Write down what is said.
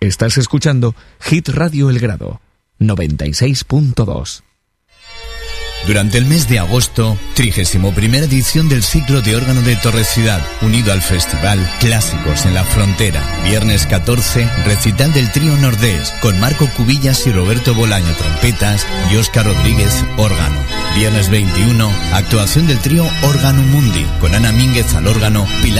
Estás escuchando Hit Radio El Grado, 96.2. Durante el mes de agosto, 31ª edición del ciclo de órgano de Torrecidad, unido al Festival Clásicos en la Frontera. Viernes 14, recital del trío Nordés, con Marco Cubillas y Roberto Bolaño, trompetas, y Óscar Rodríguez, órgano. Viernes 21, actuación del trío Órgano Mundi, con Ana Mínguez al órgano, Pilar